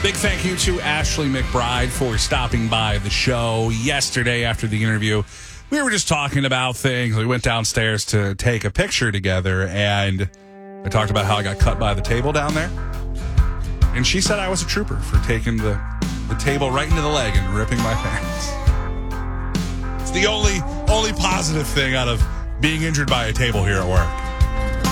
Big thank you to Ashley McBride for stopping by the show yesterday after the interview. We were just talking about things. We went downstairs to take a picture together, and I talked about how I got cut by the table down there. And she said I was a trooper for taking the table right into the leg and ripping my pants. It's the only positive thing out of being injured by a table here at work.